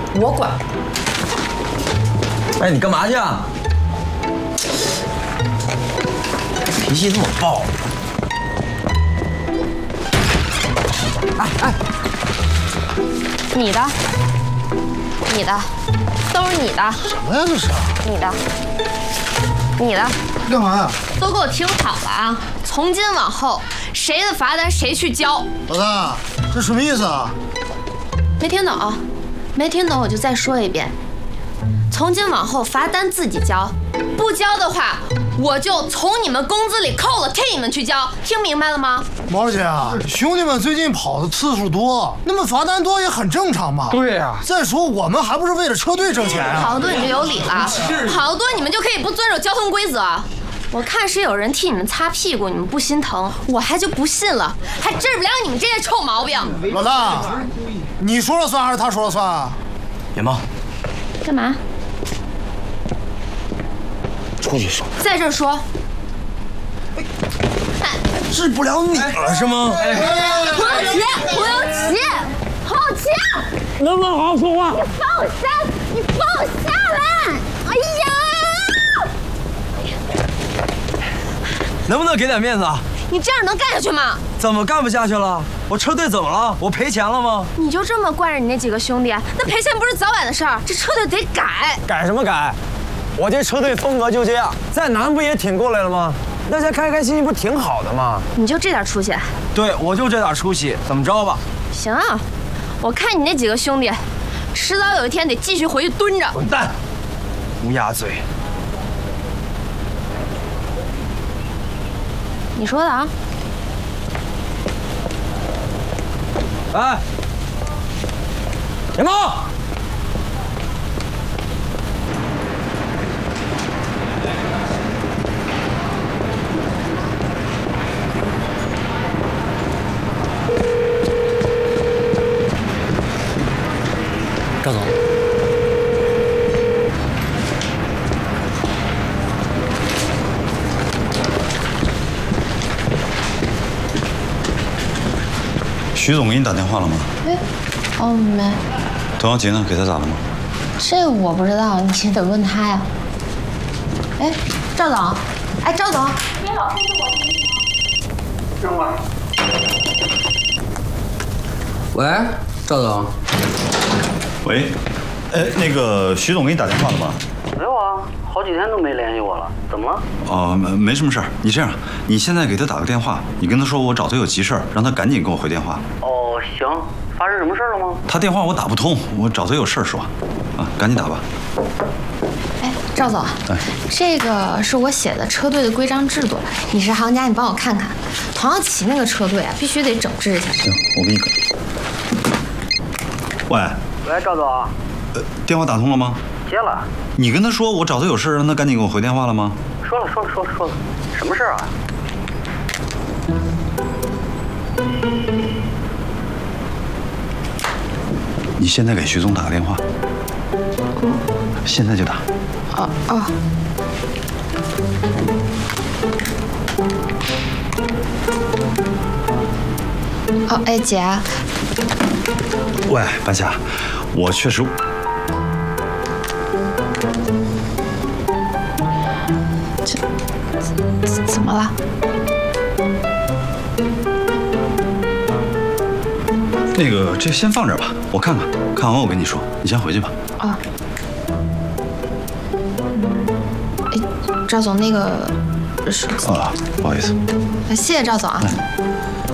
我管。 哎，你干嘛去啊？脾气这么暴。哎， 你的，都是你的。 什么呀这是？ 你的。 干嘛呀？ 都给我听好了啊！从今往后，谁的罚单谁去交。 老大，这什么意思啊？ 没听懂？没听懂我就再说一遍。从今往后罚单自己交，不交的话，我就从你们工资里扣了，替你们去交。听明白了吗？ 毛姐啊，兄弟们最近跑的次数多，那么罚单多也很正常嘛。 对呀。 再说我们还不是为了车队挣钱啊。 好多你就有理了，好多你们就可以不遵守交通规则。我看是有人替你们擦屁股，你们不心疼，我还就不信了，还治不了你们这些臭毛病。 老大，你说了算还是他说了算啊？ 野猫， 干嘛？ 出去说。 在这儿说。 治不了你了是吗？ 胡有奇， 能不能好好说话？ 你放我下来！哎呀！ 能不能给点面子啊？ 你这样能干下去吗？ 怎么干不下去了？我车队怎么了？我赔钱了吗？ 你就这么惯着你那几个兄弟？那赔钱不是早晚的事儿，这车队得改。 改什么改？我这车队风格就这样，在南不也挺过来了吗？大家开开心心不挺好的吗？ 你就这点出息？ 对，我就这点出息，怎么着吧？ 行啊，我看你那几个兄弟，迟早有一天得继续回去蹲着。 滚蛋！乌鸦嘴！ 你说的啊？ 哎，野猫， 赵总， 徐总给你打电话了吗？ 哦，没， 童瑶杰呢？给他咋了吗？ 这个我不知道，你得问他呀。哎，赵总，哎，赵总，你好，这是我。等会儿。 喂，赵总。 喂，那个徐总给你打电话了吗？ 没有啊，好几天都没联系我了，怎么了？ 哦，没什么事儿。你这样，你现在给他打个电话，你跟他说我找他有急事儿，让他赶紧给我回电话。 哦，行。发生什么事了吗？ 他电话我打不通，我找他有事儿说。啊，赶紧打吧。 哎，赵总，这个是我写的车队的规章制度，你是行家，你帮我看看。童瑶奇那个车队啊，必须得整治一下。 行，我给你。喂， 赵总。 电话打通了吗？ 接了。 你跟他说我找他有事，让他赶紧给我回电话了吗？ 说了，什么事啊？ 你现在给徐总打个电话。现在就打。 哎，姐。 喂，半夏，我确实。 怎么了？ 那个，这先放这儿吧，我看看，看完我跟你说，你先回去吧。 啊。哎，赵总，那个是。 不好意思。 谢谢赵总啊。